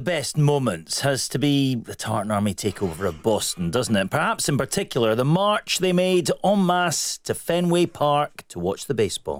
best moments has to be the Tartan Army takeover of Boston, doesn't it? Perhaps in particular the march they made en masse to Fenway Park to watch the baseball.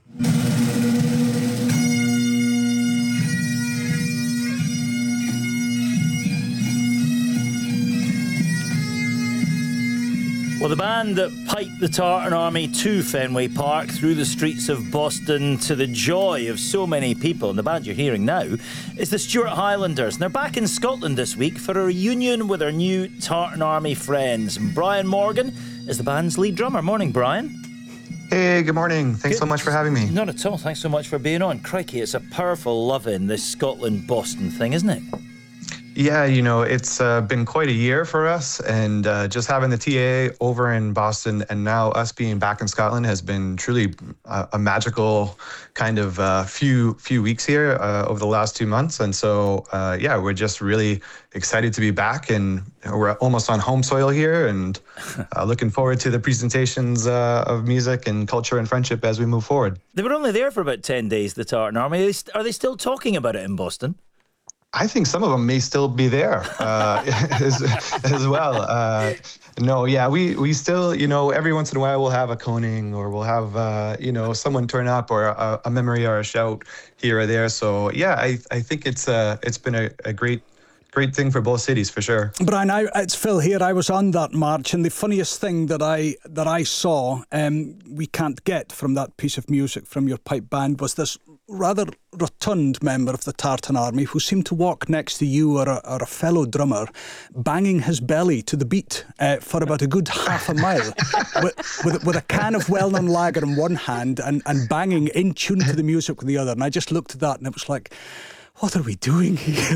Well, the band that piped the Tartan Army to Fenway Park through the streets of Boston to the joy of so many people, and the band you're hearing now is the Stuart Highlanders. And they're back in Scotland this week for a reunion with their new Tartan Army friends. And Brian Morgan is the band's lead drummer. Morning, Brian. Hey, good morning. Thanks so much for having me. Not at all. Thanks so much for being on. Crikey, it's a powerful love-in, this Scotland-Boston thing, isn't it? Yeah, it's been quite a year for us, and just having the TA over in Boston and now us being back in Scotland has been truly a magical kind of few weeks here over the last 2 months. And so, we're just really excited to be back, and we're almost on home soil here, and looking forward to the presentations of music and culture and friendship as we move forward. They were only there for about 10 days, the Tartan Army. Are they still talking about it in Boston? I think some of them may still be there as well. We still, every once in a while we'll have a coning, or we'll have, someone turn up, or a memory or a shout here or there. So, I think it's been a great thing for both cities, for sure. Brian, it's Phil here. I was on that march, and the funniest thing that I saw, we can't get from that piece of music from your pipe band, was this rather rotund member of the Tartan Army who seemed to walk next to you or a fellow drummer, banging his belly to the beat for about a good half a mile with a can of well-known lager in one hand and banging in tune to the music with the other. And I just looked at that and it was like, what are we doing here?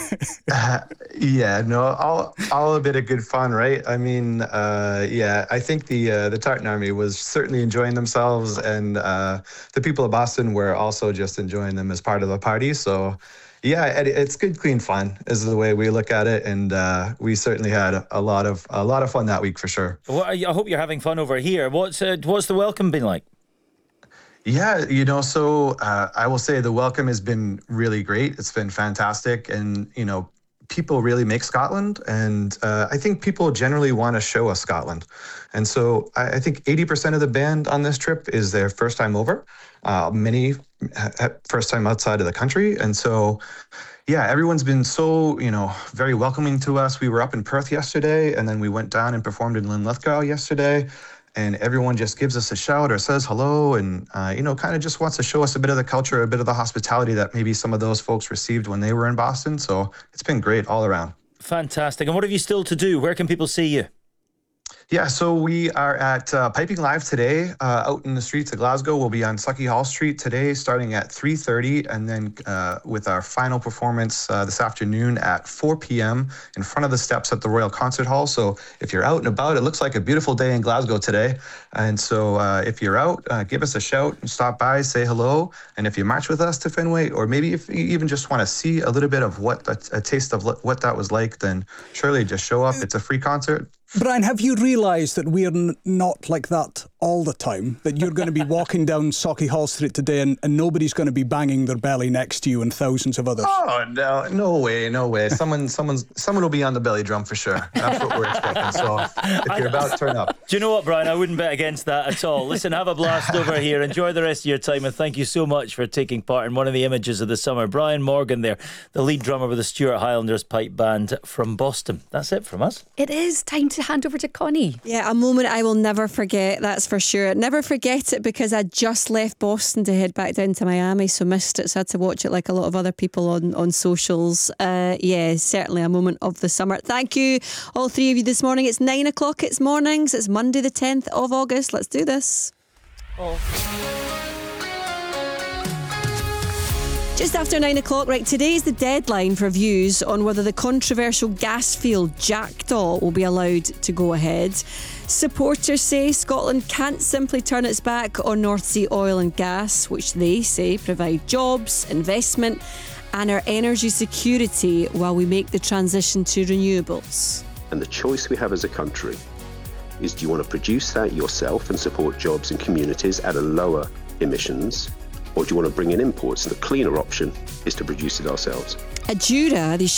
All a bit of good fun, right? I mean, I think the Tartan Army was certainly enjoying themselves, and the people of Boston were also just enjoying them as part of the party. So, it's good, clean fun is the way we look at it, and we certainly had a lot of fun that week for sure. Well, I hope you're having fun over here. What's the welcome been like? Yeah, so I will say the welcome has been really great. It's been fantastic. And, people really make Scotland. And I think people generally want to show us Scotland. And so I think 80% of the band on this trip is their first time over. Many first time outside of the country. And so, everyone's been so, very welcoming to us. We were up in Perth yesterday, and then we went down and performed in Linlithgow yesterday. And everyone just gives us a shout or says hello, and, kind of just wants to show us a bit of the culture, a bit of the hospitality that maybe some of those folks received when they were in Boston. So it's been great all around. Fantastic. And what have you still to do? Where can people see you? Yeah, so we are at Piping Live today out in the streets of Glasgow. We'll be on Sucky Hall Street today starting at 3:30, and then with our final performance this afternoon at 4 p.m. in front of the steps at the Royal Concert Hall. So if you're out and about, it looks like a beautiful day in Glasgow today. And so if you're out, give us a shout and stop by, say hello. And if you march with us to Fenway, or maybe if you even just want to see a little bit of a taste of what that was like, then surely just show up. It's a free concert. Brian, have you realised that we're not like that all the time? That you're going to be walking down Sauchiehall Hall Street today and nobody's going to be banging their belly next to you and thousands of others? Oh, no way. Someone will be on the belly drum for sure. That's what we're expecting. So if you're about, turn up. Do you know what, Brian? I wouldn't bet against that at all. Listen, have a blast over here. Enjoy the rest of your time, and thank you so much for taking part in one of the images of the summer. Brian Morgan there, the lead drummer with the Stuart Highlanders pipe band from Boston. That's it from us. It is time to hand over to Connie. Yeah, a moment I will never forget, that's for sure. Never forget it because I just left Boston to head back down to Miami, so missed it, so I had to watch it like a lot of other people on socials. Certainly a moment of the summer. Thank you, all three of you this morning. It's 9 o'clock, it's mornings, it's Monday the 10th of August. Let's do this. Just after 9 o'clock, right, today's the deadline for views on whether the controversial gas field Jackdaw will be allowed to go ahead. Supporters say Scotland can't simply turn its back on North Sea oil and gas, which they say provide jobs, investment and our energy security while we make the transition to renewables. And the choice we have as a country is, do you want to produce that yourself and support jobs and communities at a lower emissions, or do you want to bring in imports? And the cleaner option is to produce it ourselves. Adura, the